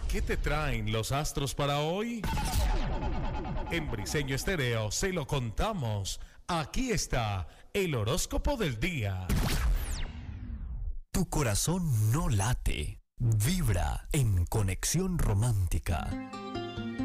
¿Qué te traen los astros para hoy? En Briseño Estéreo se lo contamos. Aquí está el horóscopo del día. Tu corazón no late, vibra en conexión romántica.